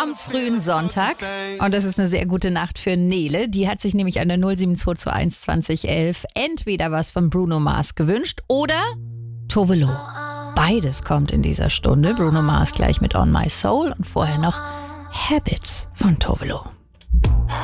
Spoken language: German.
am frühen Sonntag. Und das ist eine sehr gute Nacht für Nele. Die hat sich nämlich an der 07221 2011 entweder was von Bruno Mars gewünscht oder Tove Lo. Beides kommt in dieser Stunde. Bruno Mars gleich mit On My Soul und vorher noch Habits von Tove Lo.